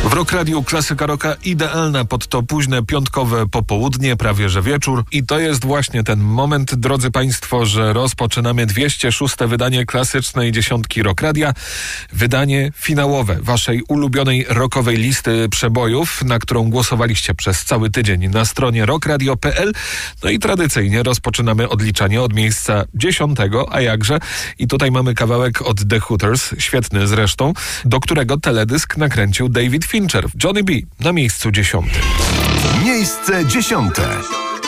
W Rock Radiu klasyka rocka idealna pod to późne piątkowe popołudnie, prawie że wieczór. I to jest właśnie ten moment, drodzy Państwo, że rozpoczynamy 206. wydanie klasycznej dziesiątki Rock Radia. Wydanie finałowe waszej ulubionej rockowej listy przebojów, na którą głosowaliście przez cały tydzień na stronie rockradio.pl. No i tradycyjnie rozpoczynamy odliczanie od miejsca 10, a jakże. I tutaj mamy kawałek od The Hooters, świetny zresztą, do którego teledysk nakręcił David Fincher. Johnny B na miejscu 10. Miejsce 10.